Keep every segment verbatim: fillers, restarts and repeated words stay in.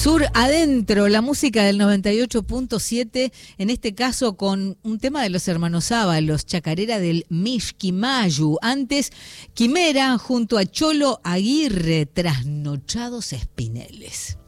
Sur Adentro, la música del noventa y ocho punto siete, en este caso con un tema de los hermanos Ábalos, Chacarera del Mishquimayu. Antes, Quimera junto a Cholo Aguirre, Trasnochados Espineles.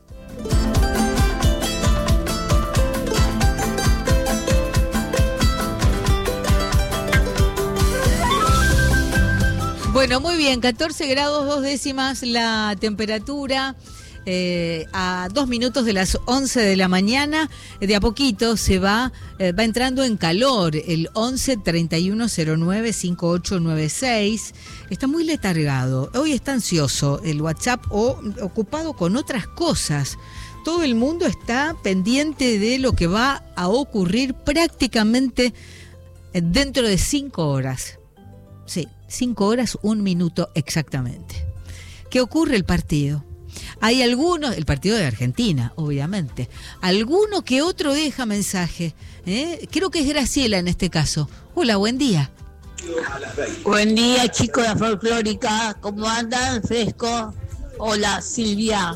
Bueno, muy bien, catorce grados dos décimas la temperatura. Eh, a dos minutos de las once de la mañana, de a poquito se va, eh, va entrando en calor. El once treinta y uno cero nueve cincuenta y ocho noventa y seis está muy letargado. Hoy está ansioso el WhatsApp o ocupado con otras cosas. Todo el mundo está pendiente de lo que va a ocurrir prácticamente dentro de cinco horas. Sí, cinco horas, un minuto exactamente. ¿Qué ocurre? El partido. Hay algunos, el partido de Argentina, obviamente, alguno que otro deja mensaje, ¿eh? Creo que es Graciela en este caso. Hola, buen día. Buen día, chicos de la folclórica, ¿cómo andan? Fresco. Hola, Silvia.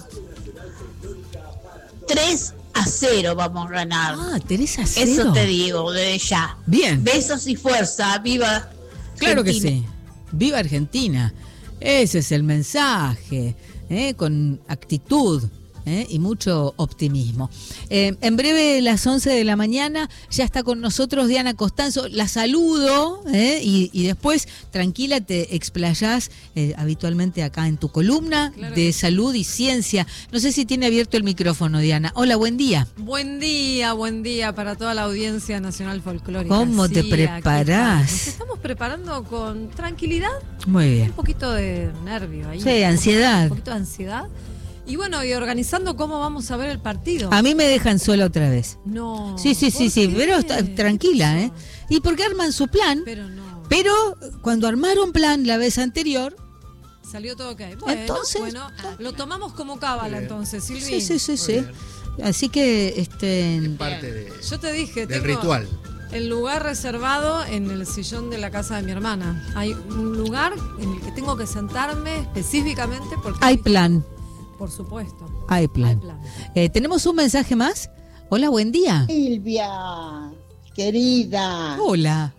tres a cero vamos a ganar. Ah, Teresa cero. Eso te digo, desde ya. Bien. Besos y fuerza, viva Claro Argentina. que sí. Viva Argentina. Ese es el mensaje. ¿Eh? Con actitud, ¿eh? Y mucho optimismo. Eh, en breve, las once de la mañana, ya está con nosotros Diana Costanzo. La saludo, ¿eh? y, y después, tranquila, te explayás eh, habitualmente acá en tu columna claro. de salud y ciencia. No sé si tiene abierto el micrófono, Diana. Hola, buen día. Buen día, buen día para toda la audiencia nacional folclórica. ¿Cómo sí, te preparás? Nos estamos preparando con tranquilidad. Muy bien. Un poquito de nervio ahí. Sí, ansiedad. Un poquito de ansiedad. Y bueno, y organizando cómo vamos a ver el partido. A mí me dejan sola otra vez. No. Sí, sí, sí, sí, qué? pero está, tranquila, ¿eh? Y porque arman su plan. Pero no. Pero cuando armaron plan la vez anterior, salió todo ok. Bueno, entonces, bueno, lo tomamos como cábala entonces, Silvi. Sí, sí, sí, sí. Así que este es parte de, yo te dije, del tengo ritual. El lugar reservado en el sillón de la casa de mi hermana. Hay un lugar en el que tengo que sentarme específicamente porque hay plan. Por supuesto. Hay plan. Hay plan. Eh, ¿Tenemos un mensaje más? Hola, buen día. Silvia, querida. Hola.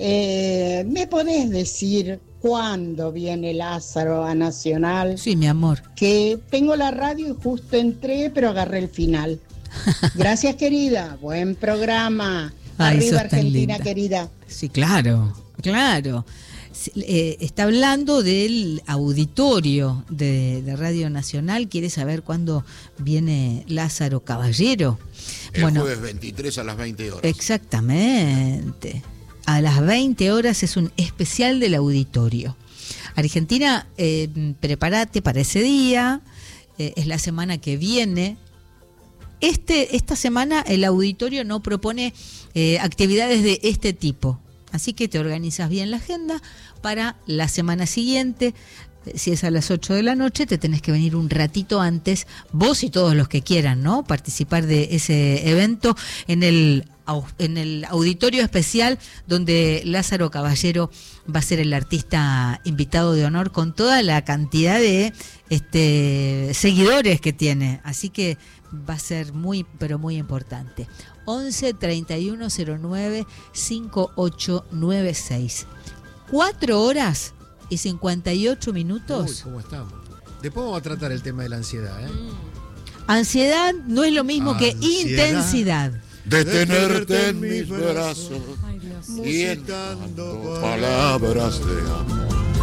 Eh, ¿Me podés decir cuándo viene Lázaro a Nacional? Sí, mi amor. Que tengo la radio y justo entré, pero agarré el final. Gracias, querida. Buen programa. Ay, Arriba, Argentina, linda. querida. Sí, claro, claro. Eh, está hablando del auditorio de, de Radio Nacional. ¿Quiere saber cuándo viene Lázaro Caballero? El bueno, jueves veintitrés a las veinte horas. Exactamente. A las veinte horas es un especial del auditorio. Argentina, eh, prepárate para ese día. Eh, es la semana que viene. Este, esta semana el auditorio no propone eh, actividades de este tipo. Así que te organizas bien la agenda para la semana siguiente. Si es a las ocho de la noche, te tenés que venir un ratito antes, vos y todos los que quieran, ¿no? Participar de ese evento en el, en el auditorio especial donde Lázaro Caballero va a ser el artista invitado de honor con toda la cantidad de este, seguidores que tiene. Así que va a ser muy, pero muy importante. once treinta y uno cero nueve cincuenta y ocho noventa y seis. Cuatro horas y cincuenta y ocho minutos. Uy, ¿cómo estamos? Después vamos a tratar el tema de la ansiedad, ¿eh? Ansiedad no es lo mismo Ansiedad. que intensidad. De tenerte en mis brazos Ay, Dios. y en palabras de amor.